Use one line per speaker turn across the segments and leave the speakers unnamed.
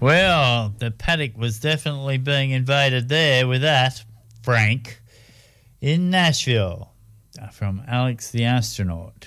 Well, the paddock was definitely being invaded there with that, Frank, in Nashville, from Alex the Astronaut.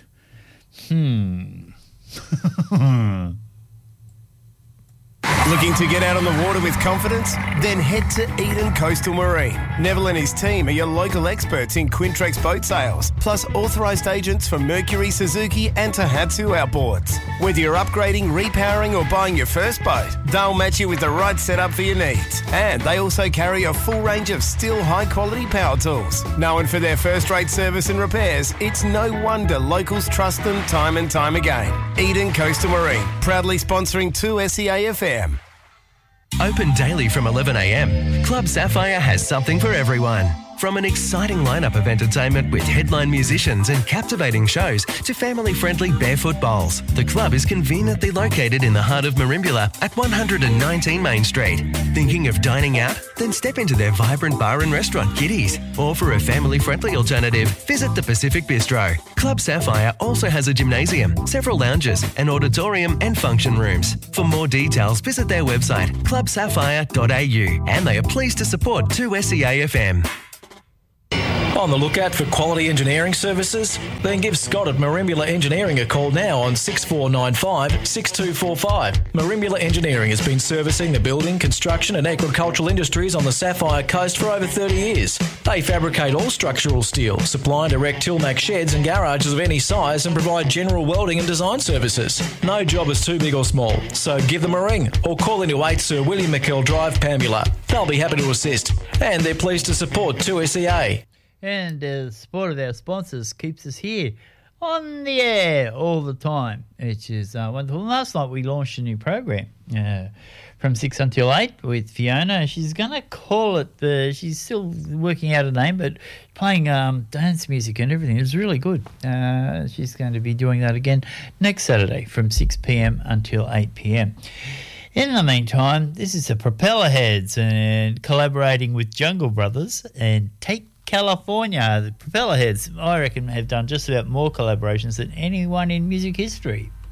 Looking to get out on the water with confidence? Then head to Eden Coastal Marine. Neville and his team are your local experts in Quintrex boat sales, plus authorised agents for Mercury, Suzuki and Tohatsu outboards. Whether you're upgrading, repowering or buying your first boat, they'll match you with the right setup for your needs. And they also carry a full range of still high-quality power tools. Known for their first-rate service and repairs, it's no wonder locals trust them time and time again. Eden Coastal Marine, proudly sponsoring 2SEA FM.
Open daily from 11 a.m, Club Sapphire has something for everyone. From an exciting lineup of entertainment with headline musicians and captivating shows to family-friendly barefoot bowls, the club is conveniently located in the heart of Merimbula at 119 Main Street. Thinking of dining out? Then step into their vibrant bar and restaurant, Kitty's. Or for a family-friendly alternative, visit the Pacific Bistro. Club Sapphire also has a gymnasium, several lounges, an auditorium and function rooms. For more details, visit their website, clubsapphire.au, and they are pleased to support 2SEA FM.
On the lookout for quality engineering services? Then give Scott at Merimbula Engineering a call now on 6495 6245. Merimbula Engineering has been servicing the building, construction and agricultural industries on the Sapphire Coast for over 30 years. They fabricate all structural steel, supply and erect Tilmac sheds and garages of any size and provide general welding and design services. No job is too big or small, so give them a ring or call into 8 Sir William McKell Drive, Pambula. They'll be happy to assist, and they're pleased to support 2SEA.
And the support of our sponsors keeps us here on the air all the time, which is wonderful. Last night we launched a new program from 6 until 8 with Fiona. She's going to call it, she's still working out a name, but playing dance music and everything. It was really good. She's going to be doing that again next Saturday from 6 p.m. until 8 p.m. In the meantime, this is the Propeller Heads and collaborating with Jungle Brothers and Take California. The Propeller Heads, I reckon, have done just about more collaborations than anyone in music history.